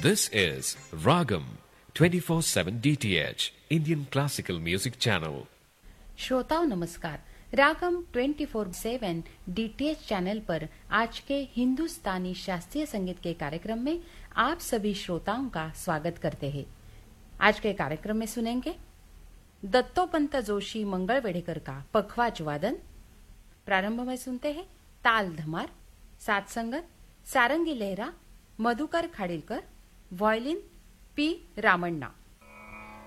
This is Ragam 24/7 DTH Indian Classical Music Channel. श्रोताओं नमस्कार। रागम 24/7 DTH channel पर आज के हिंदुस्तानी शास्त्रीय संगीत के कार्यक्रम में आप सभी श्रोताओं का स्वागत करते हैं। आज के कार्यक्रम में सुनेंगे दत्तोपंत जोशी मंगळवेढेकर का पखवाज वादन। प्रारंभ में सुनते हैं ताल धमार, साथ संगत सारंगी लहरा, मधुकर खाडिलकर, वायलिन पी रामण्णा।